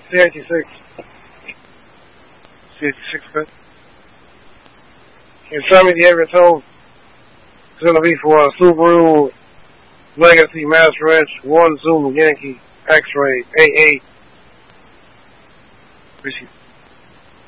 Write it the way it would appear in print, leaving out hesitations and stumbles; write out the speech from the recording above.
C86. C86 cut. And tell me the area code is going to be for Subaru Legacy Master Ranch 1 Zulu Yankee X-Ray AA. Appreciate it.